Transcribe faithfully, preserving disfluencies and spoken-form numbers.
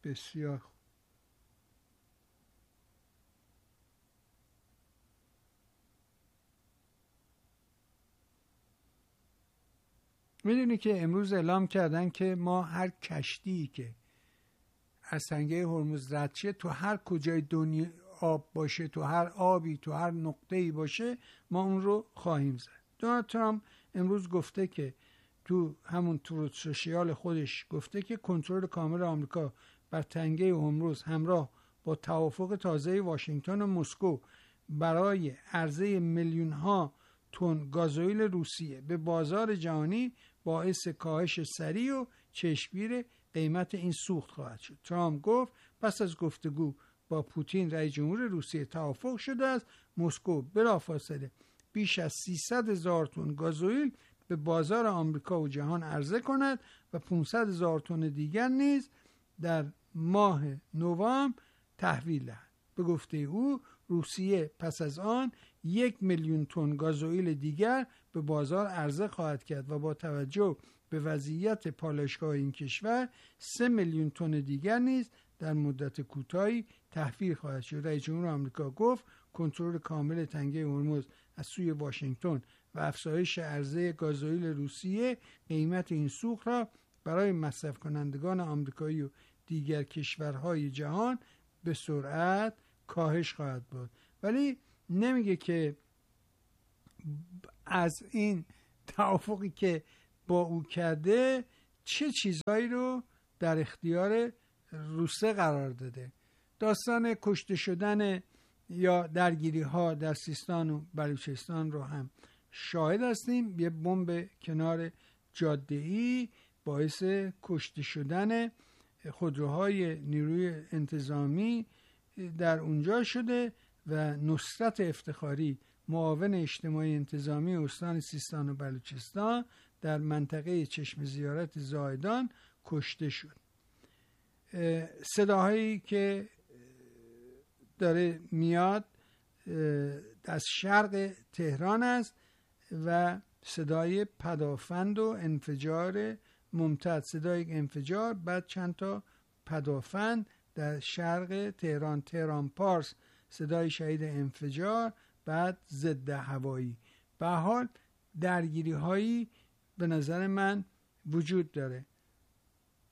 بسیار خوب. میدونی که امروز اعلام کردن که ما هر کشتی که از تنگه هرمز رد شه، تو هر کجای دنیا آب باشه، تو هر آبی، تو هر نقطه‌ای باشه، ما اون رو خواهیم زد. دونالد ترامپ امروز گفته که تو همون تروت سوشیال خودش گفته که کنترل کامل آمریکا بر تنگه هرمز همراه با توافق تازه واشنگتن و مسکو برای عرضه میلیون ها تن گازوئیل روسیه به بازار جهانی باعث کاهش سریع و چشمگیر قیمت این سوخت خواهد شد. ترامپ گفت پس از گفتگو با پوتین رئیس جمهور روسیه توافق شده است مسکو بلافاصله بیش از سیصد هزار تن گازوئیل به بازار آمریکا و جهان عرضه کند و پانصد هزار تن دیگر نیز در ماه نوامبر تحویل دهد. به گفته او روسیه پس از آن یک میلیون تن گازوئیل دیگر به بازار عرضه خواهد کرد و با توجه به وضعیت پالایشگاه این کشور سه میلیون تن دیگر نیز در مدت کوتاهی تحویل خواهد شد. رئیس جمهور آمریکا گفت کنترل کامل تنگه هرمز از سوی واشنگتن و افزایش عرضه گازوئیل روسیه قیمت این سوخت را برای مصرف کنندگان آمریکایی و دیگر کشورهای جهان به سرعت کاهش خواهد بود. ولی نمیگه که از این توافقی که با او کرده چه چیزهایی رو در اختیار روسیه قرار داده. داستان کشته شدن یا درگیری ها در سیستان و بلوچستان رو هم شاهد هستیم. یه بمب کنار جاده‌ای باعث کشته شدن خودروهای نیروی انتظامی در اونجا شده و نصرت افتخاری معاون اجتماعی انتظامی استان سیستان و بلوچستان در منطقه چشم زیارت زاهدان کشته شد. صداهایی که داره میاد از شرق تهران است و صدای پدافند و انفجار ممتد، صدای انفجار، بعد چند تا پدافند در شرق تهران، تهران پارس، صدای شهید انفجار، بعد ضد هوایی. به حال درگیری هایی به نظر من وجود داره.